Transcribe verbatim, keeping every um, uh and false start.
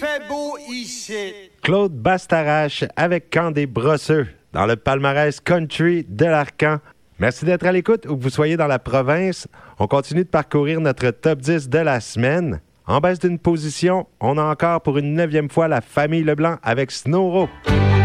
fait beau ici. Claude Bastarache avec Camp des Brosseux dans le palmarès country de l'Arcan. Merci d'être à l'écoute où que vous soyez dans la province. On continue de parcourir notre top dix de la semaine. En baisse d'une position, on a encore pour une neuvième fois la famille Leblanc avec Snowro.